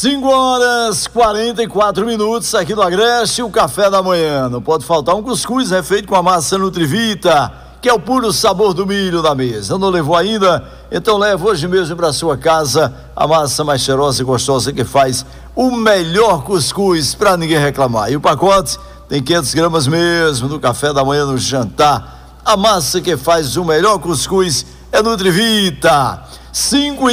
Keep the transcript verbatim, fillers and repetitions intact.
cinco horas e quarenta e quatro minutos aqui no Agreste, o café da manhã. Não pode faltar um cuscuz, é feito com a massa Nutrivita, que é o puro sabor do milho da mesa. Não levou ainda? Então leva hoje mesmo para sua casa a massa mais cheirosa e gostosa que faz o melhor cuscuz para ninguém reclamar. E o pacote tem quinhentas gramas mesmo no café da manhã, no jantar. A massa que faz o melhor cuscuz é Nutrivita. cinco